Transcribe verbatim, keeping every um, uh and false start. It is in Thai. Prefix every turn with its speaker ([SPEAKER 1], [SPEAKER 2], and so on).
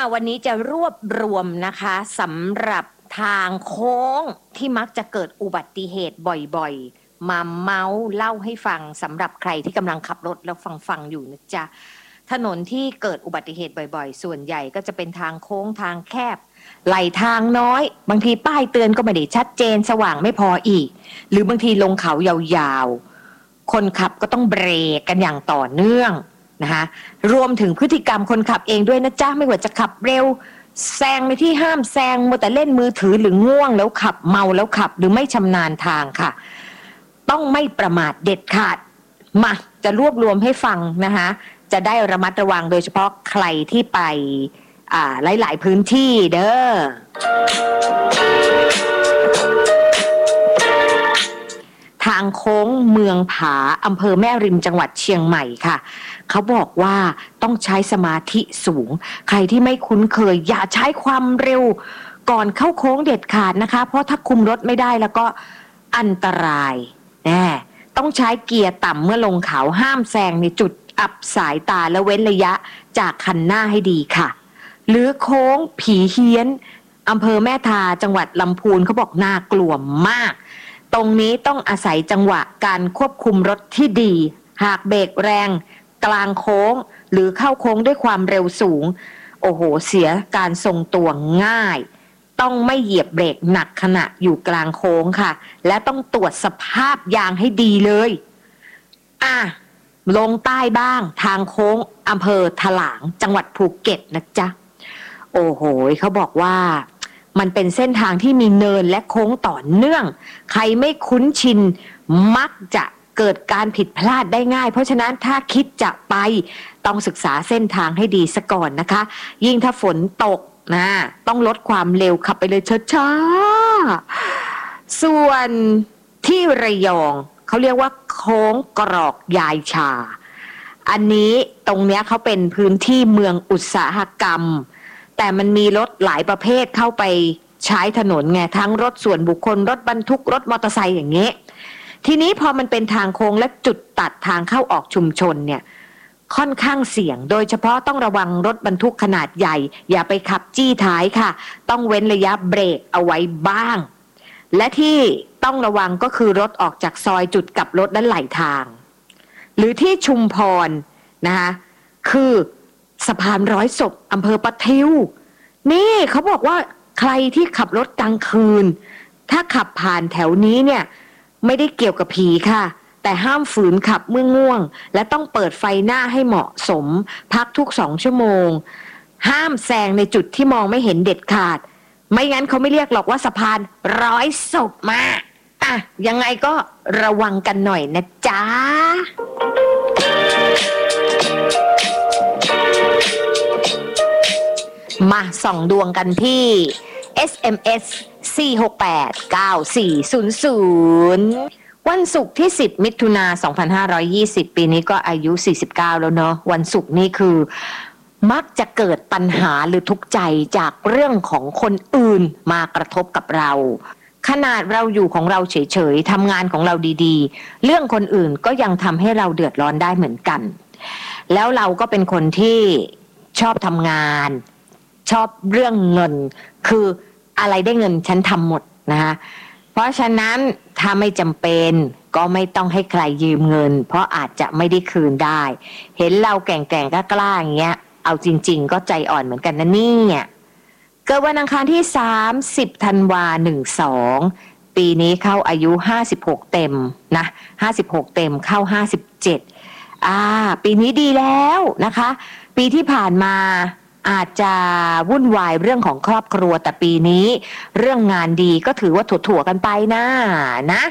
[SPEAKER 1] วันนี้จะรวบรวมนะคะสำหรับทางโค้งที่มักจะเกิดอุบัติเหตุบ่อยๆมาเมาส์เล่าให้ฟังสำหรับใครที่กำลังขับรถแล้วฟังๆอยู่นะจ๊ะถนนที่เกิดอุบัติเหตุบ่อยๆส่วนใหญ่ก็จะเป็นทางโค้งทางแคบไหลทางน้อยบางทีป้ายเตือนก็ไม่ได้ชัดเจนสว่างไม่พออีกหรือบางทีลงเขายาวๆคนขับก็ต้องเบรกกันอย่างต่อเนื่องนะคะรวมถึงพฤติกรรมคนขับเองด้วยนะจ๊ะไม่ว่าจะขับเร็วแซงในที่ห้ามแซงมัวแต่เล่นมือถือหรือง่วงแล้วขับเมาแล้วขับหรือไม่ชำนาญทางค่ะต้องไม่ประมาทเด็ดขาดมาจะรวบรวมให้ฟังนะคะจะได้ระมัดระวังโดยเฉพาะใครที่ไปอ่าหลายๆพื้นที่เด้อทางโค้งเมืองผาอำเภอแม่ริมจังหวัดเชียงใหม่ค่ะเขาบอกว่าต้องใช้สมาธิสูงใครที่ไม่คุ้นเคยอย่าใช้ความเร็วก่อนเข้าโค้งเด็ดขาดนะคะเพราะถ้าคุมรถไม่ได้แล้วก็อันตรายแน่ต้องใช้เกียร์ต่ำเมื่อลงเขาห้ามแซงในจุดอับสายตาและเว้นระยะจากคันหน้าให้ดีค่ะหรือโค้งผีเฮี้ยนอำเภอแม่ทาจังหวัดลำพูนเขาบอกน่ากลัวมากตรงนี้ต้องอาศัยจังหวะการควบคุมรถที่ดีหากเบรกแรงกลางโค้งหรือเข้าโค้งด้วยความเร็วสูงโอ้โหเสียการทรงตัวง่ายต้องไม่เหยียบเบรกหนักขณะอยู่กลางโค้งค่ะและต้องตรวจสภาพยางให้ดีเลยอ่ะลงใต้บ้างทางโค้งอำเภอถลางจังหวัดภูเก็ตนะจ๊ะโอ้โหเขาบอกว่ามันเป็นเส้นทางที่มีเนินและโค้งต่อเนื่องใครไม่คุ้นชินมักจะเกิดการผิดพลาดได้ง่ายเพราะฉะนั้นถ้าคิดจะไปต้องศึกษาเส้นทางให้ดีซะก่อนนะคะยิ่งถ้าฝนตกนะต้องลดความเร็วขับไปเลยช้าๆส่วนที่ระยองเขาเรียกว่าโค้งกรอกยายชาอันนี้ตรงเนี้ยเขาเป็นพื้นที่เมืองอุตสาหกรรมแต่มันมีรถหลายประเภทเข้าไปใช้ถนนไงทั้งรถส่วนบุคคลรถบรรทุกรถมอเตอร์ไซค์อย่างเงี้ยทีนี้พอมันเป็นทางโค้งและจุดตัดทางเข้าออกชุมชนเนี่ยค่อนข้างเสี่ยงโดยเฉพาะต้องระวังรถบรรทุกขนาดใหญ่อย่าไปขับจี้ท้ายค่ะต้องเว้นระยะเบรกเอาไว้บ้างและที่ต้องระวังก็คือรถออกจากซอยจุดกลับรถด้านไหลทางหรือที่ชุมพรนะคะคือสะพานร้อยศพอำเภอปะทิวนี่เขาบอกว่าใครที่ขับรถกลางคืนถ้าขับผ่านแถวนี้เนี่ยไม่ได้เกี่ยวกับผีค่ะแต่ห้ามฝืนขับเมื่อง่วงและต้องเปิดไฟหน้าให้เหมาะสมพักทุกสองชั่วโมงห้ามแซงในจุดที่มองไม่เห็นเด็ดขาดไม่งั้นเขาไม่เรียกหรอกว่าสะพานร้อยศพมาอ่ะยังไงก็ระวังกันหน่อยนะจ๊ะมาส่องดวงกันที่ เอส เอ็ม เอส สี่ หก แปด เก้า สี่ ศูนย์ ศูนย์วันศุกร์ที่สิบมิถุนายนสองพันห้าร้อยยี่สิบปีนี้ก็อายุสี่สิบเก้าแล้วเนาะวันศุกร์นี่คือมักจะเกิดปัญหาหรือทุกข์ใจจากเรื่องของคนอื่นมากระทบกับเราขนาดเราอยู่ของเราเฉยๆทำงานของเราดีๆเรื่องคนอื่นก็ยังทำให้เราเดือดร้อนได้เหมือนกันแล้วเราก็เป็นคนที่ชอบทำงานชอบเรื่องเงินคืออะไรได้เงินฉันทำหมดนะคะเพราะฉะนั้นถ้าไม่จำเป็นก็ไม่ต้องให้ใครยืมเงินเพราะอาจจะไม่ได้คืนได้เห็นเราแก่งๆกล้าๆอย่างเงี้ยเอาจริงๆก็ใจอ่อนเหมือนกันนะเนี่ยเกิดวันอังคารที่สามสิบธันวาคมสิบสองปีนี้เข้าอายุห้าสิบหกเต็มนะห้าสิบหกเต็มเข้าห้าสิบเจ็ดอ่าปีนี้ดีแล้วนะคะปีที่ผ่านมาอาจจะวุ่นวายเรื่องของครอบครัวแต่ปีนี้เรื่องงานดีก็ถือว่าถั่วๆกันไปนะนะ